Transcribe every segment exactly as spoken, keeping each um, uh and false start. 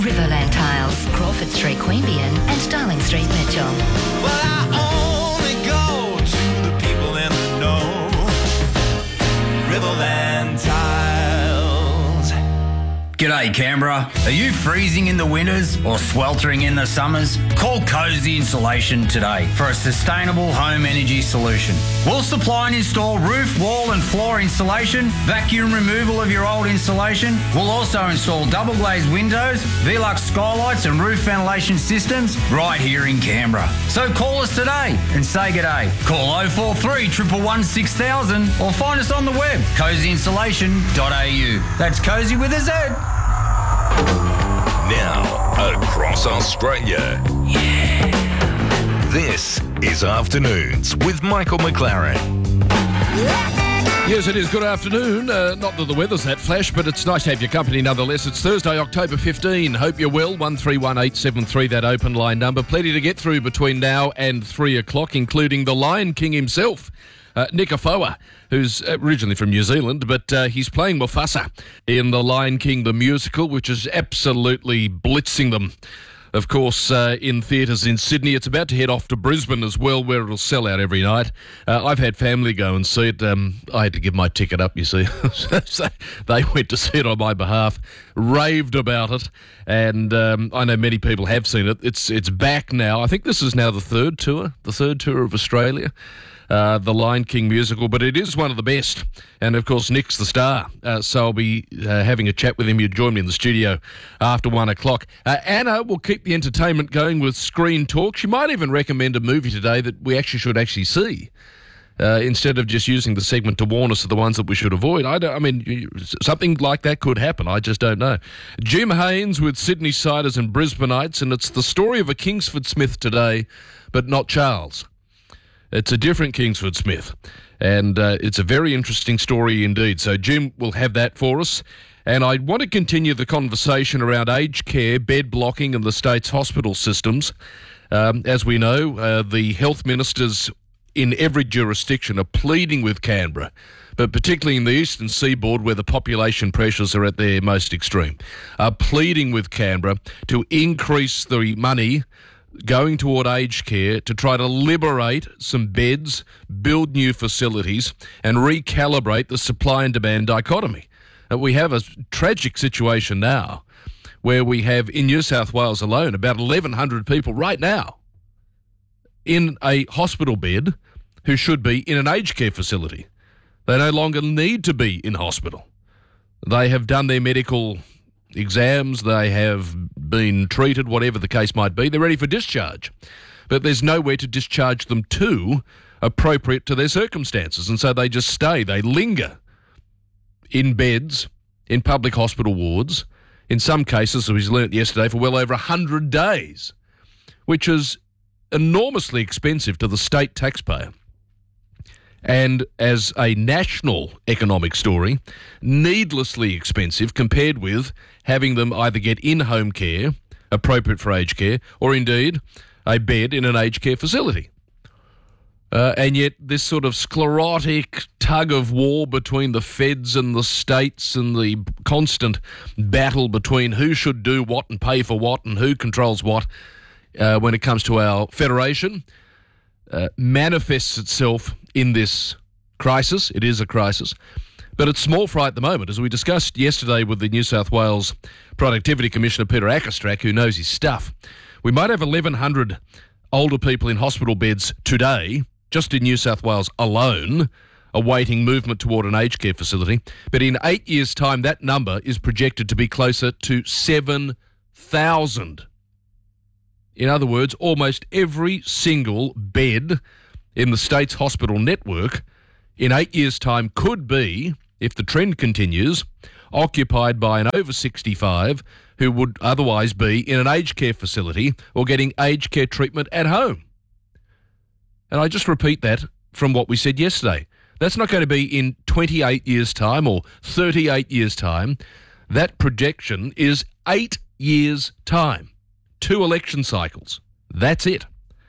Riverland Tiles, Crawford Street, Queanbeyan and Darling Street, Mitchell. Well, I only go to the people in the know. Riverland Tiles. G'day Canberra. Are you freezing in the winters or sweltering in the summers? Call Cozy Insulation today for a sustainable home energy solution. We'll supply and install roof, wall and floor insulation, vacuum removal of your old insulation. We'll also install double glazed windows, Velux skylights and roof ventilation systems right here in Canberra. So call us today and say g'day. Call oh four three, one one one, six thousand or find us on the web, cozy insulation dot a u. That's Cozy with a Z. Now, across Australia. Yeah. This is Afternoons with Michael McLaren. Yes, it is. Good afternoon. Uh, not that the weather's that flash, but it's nice to have your company nonetheless. It's Thursday, October fifteenth. Hope you're well. one three one eight seven three, that open line number. Plenty to get through between now and three o'clock, including the Lion King himself. Uh, Nick Afoa, who's originally from New Zealand, but uh, he's playing Mufasa in The Lion King, the musical, which is absolutely blitzing them. Of course, uh, in theatres in Sydney. It's about to head off to Brisbane as well, where it'll sell out every night. Uh, I've had family go and see it. Um, I had to give my ticket up, you see. So they went to see it on my behalf, raved about it, and um, I know many people have seen it. It's it's back now. I think this is now the third tour, the third tour of Australia. Uh, the Lion King musical, but it is one of the best. And, of course, Nick's the star, uh, so I'll be uh, having a chat with him. You join me in the studio after one o'clock. Uh, Anna will keep the entertainment going with Screen Talk. She might even recommend a movie today that we actually should actually see, uh, instead of just using the segment to warn us of the ones that we should avoid. I, don't, I mean, something like that could happen. I just don't know. Jim Haynes with Sydney Siders and Brisbaneites, and it's the story of a Kingsford Smith today, but not Charles. It's a different Kingsford Smith, and uh, it's a very interesting story indeed. So Jim will have that for us. And I want to continue the conversation around aged care, bed blocking and the state's hospital systems. Um, as we know, uh, the health ministers in every jurisdiction are pleading with Canberra, but particularly in the eastern seaboard where the population pressures are at their most extreme, are pleading with Canberra to increase the money going toward aged care to try to liberate some beds, build new facilities, and recalibrate the supply and demand dichotomy. Uh, we have a tragic situation now where we have, in New South Wales alone, about eleven hundred people right now in a hospital bed who should be in an aged care facility. They no longer need to be in hospital. They have done their medical exams, they have been treated, whatever the case might be. They're ready for discharge. But there's nowhere to discharge them to appropriate to their circumstances. And so they just stay, they linger in beds, in public hospital wards, in some cases, as we learnt yesterday, for well over one hundred days, which is enormously expensive to the state taxpayer. And as a national economic story, needlessly expensive compared with having them either get in-home care, appropriate for aged care, or indeed a bed in an aged care facility. Uh, and yet this sort of sclerotic tug of war between the feds and the states and the constant battle between who should do what and pay for what and who controls what uh, when it comes to our federation uh, manifests itself in this crisis. It is a crisis, but it's small fry at the moment. As we discussed yesterday with the New South Wales Productivity Commissioner, Peter Ackerstrack, who knows his stuff, we might have eleven hundred older people in hospital beds today, just in New South Wales alone, awaiting movement toward an aged care facility. But in eight years' time, that number is projected to be closer to seven thousand. In other words, almost every single bed in the state's hospital network in eight years' time could be, if the trend continues, occupied by an over sixty-five who would otherwise be in an aged care facility or getting aged care treatment at home. And I just repeat that from what we said yesterday. That's not going to be in twenty-eight years' time or thirty-eight years' time. That projection is eight years' time. Two election cycles. That's it.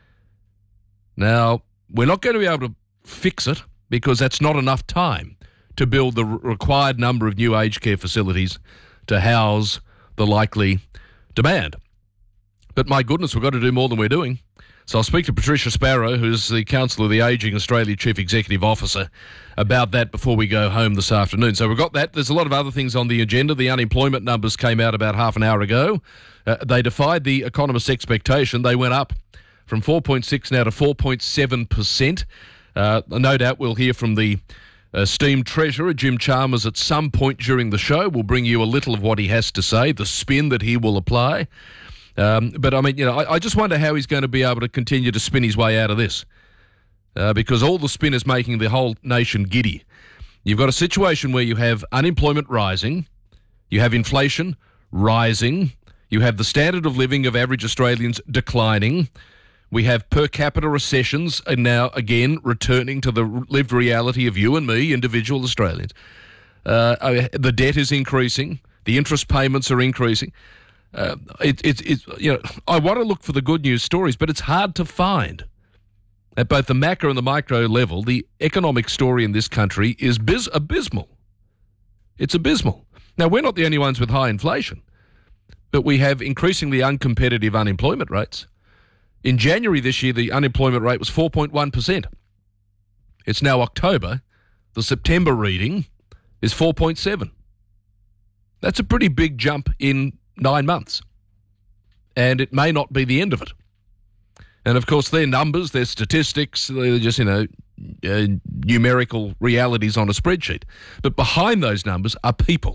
Now, we're not going to be able to fix it because that's not enough time to build the required number of new aged care facilities to house the likely demand. But my goodness, we've got to do more than we're doing. So I'll speak to Patricia Sparrow, who's the Council of the Ageing Australia Chief Executive Officer, about that before we go home this afternoon. So we've got that. There's a lot of other things on the agenda. The unemployment numbers came out about half an hour ago. Uh, they defied the economists' expectation. They went up from four point six now to four point seven percent. Uh, no doubt we'll hear from the esteemed Treasurer, Jim Chalmers, at some point during the show. We'll bring you a little of what he has to say, the spin that he will apply. Um, but, I mean, you know, I, I just wonder how he's going to be able to continue to spin his way out of this, uh, because all the spin is making the whole nation giddy. You've got a situation where you have unemployment rising, you have inflation rising, you have the standard of living of average Australians declining, we have per capita recessions and now, again, returning to the lived reality of you and me, individual Australians. Uh, the debt is increasing, the interest payments are increasing. Uh, it, it, it, you know, I want to look for the good news stories, but it's hard to find. At both the macro and the micro level, the economic story in this country is biz- abysmal. It's abysmal. Now, we're not the only ones with high inflation, but we have increasingly uncompetitive unemployment rates. In January this year, the unemployment rate was four point one percent. It's now October. The September reading is four point seven. That's a pretty big jump in nine months. And it may not be the end of it. And, of course, their numbers, their statistics, they're just, you know, uh, numerical realities on a spreadsheet. But behind those numbers are people,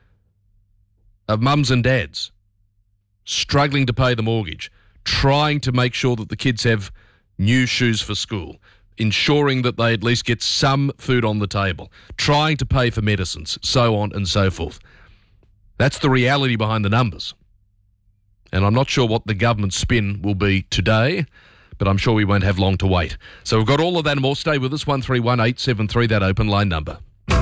of mums and dads, struggling to pay the mortgage, trying to make sure that the kids have new shoes for school, ensuring that they at least get some food on the table, trying to pay for medicines, so on and so forth. That's the reality behind the numbers. And I'm not sure what the government spin will be today, but I'm sure we won't have long to wait. So we've got all of that and more. Stay with us, one three one eight seven three, that open line number.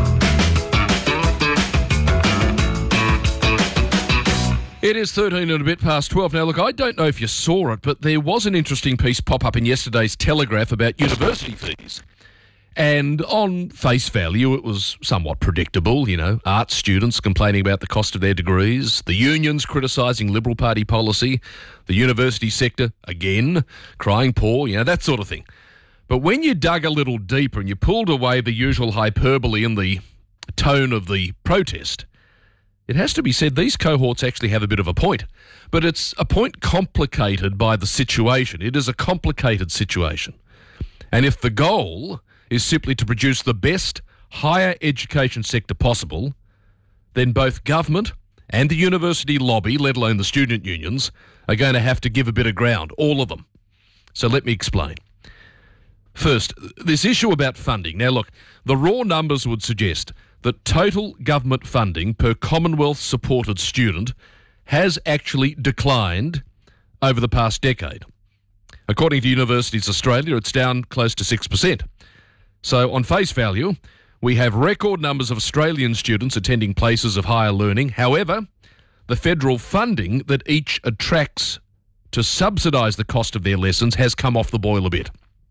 It is thirteen and a bit past twelve. Now, look, I don't know if you saw it, but there was an interesting piece pop up in yesterday's Telegraph about university fees. And on face value, it was somewhat predictable, you know, arts students complaining about the cost of their degrees, the unions criticising Liberal Party policy, the university sector, again, crying poor, you know, that sort of thing. But when you dug a little deeper and you pulled away the usual hyperbole and the tone of the protest, it has to be said these cohorts actually have a bit of a point. But it's a point complicated by the situation. It is a complicated situation. And if the goal is simply to produce the best higher education sector possible, then both government and the university lobby, let alone the student unions, are going to have to give a bit of ground, all of them. So let me explain. First, this issue about funding. Now look, the raw numbers would suggest that total government funding per Commonwealth-supported student has actually declined over the past decade. According to Universities Australia, it's down close to six percent. So on face value, we have record numbers of Australian students attending places of higher learning. However, the federal funding that each attracts to subsidise the cost of their lessons has come off the boil a bit.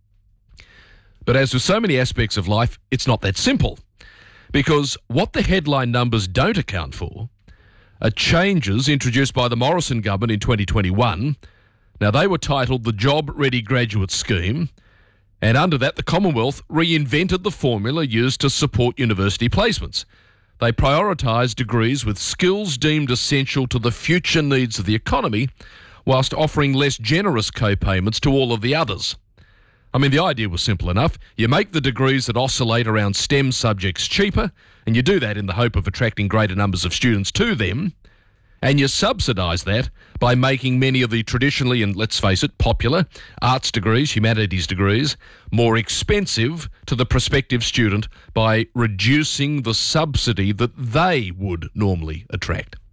But as with so many aspects of life, it's not that simple. Because what the headline numbers don't account for are changes introduced by the Morrison government in twenty twenty-one. Now, they were titled the Job Ready Graduate Scheme, and under that, the Commonwealth reinvented the formula used to support university placements. They prioritised degrees with skills deemed essential to the future needs of the economy, whilst offering less generous co-payments to all of the others. I mean, the idea was simple enough. You make the degrees that oscillate around STEM subjects cheaper, and you do that in the hope of attracting greater numbers of students to them, and you subsidise that by making many of the traditionally, and let's face it, popular arts degrees, humanities degrees, more expensive to the prospective student by reducing the subsidy that they would normally attract.